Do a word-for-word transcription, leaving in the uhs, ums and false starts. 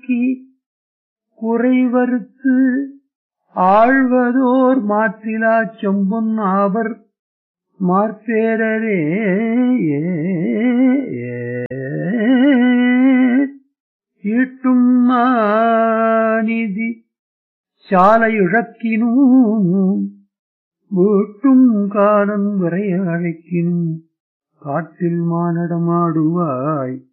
நீக்கி குறைவறுத்து ஆழ்வதோர் மாற்றிலாச் செம்பொன் ஆவர் மார்பேரரே ஈட்டும் மாநிதி சாலை இழக்கினும் வீட்டும் காலன் வரைய அழைக்கினும் காட்டில் மானடமாடுவாய்